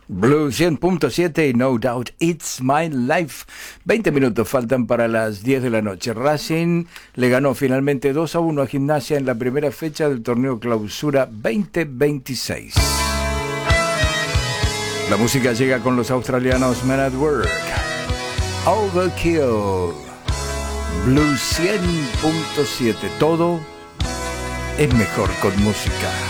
Blue 100.7 y No Doubt It's My Life. 20 minutos faltan para las 10 de la noche. Racing le ganó finalmente 2-1 a Gimnasia en la primera fecha del torneo Clausura 2026. La música llega con los australianos Men at Work. Overkill. Blue 100.7. Todo es mejor con música.